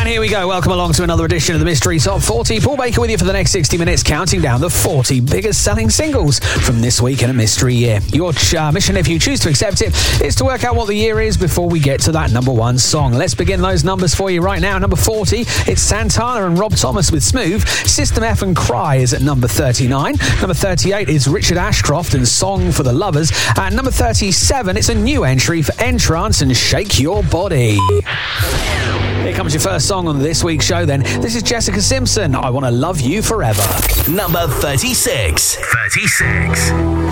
Here we go. Welcome along to another edition of the Mystery Top 40. Paul Baker with you for the next 60 minutes, counting down the 40 biggest selling singles from this week in a mystery year. Your mission, if you choose to accept it, is to work out what the year is before we get to that number one song. Let's begin those numbers for you right now. Number 40, it's Santana and Rob Thomas with Smooth. System F and Cry is at number 39. Number 38 is Richard Ashcroft and Song for the Lovers. And number 37, it's a new entry for Entrance and Shake Your Body. Here comes your first song on this week's show then. This is Jessica Simpson, I Want to Love You Forever. Number 36. 36.